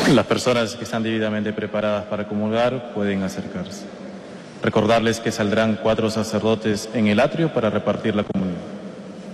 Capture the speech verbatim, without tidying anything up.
Las personas que están debidamente preparadas para comulgar pueden acercarse. Recordarles que saldrán cuatro sacerdotes en el atrio para repartir la comunión.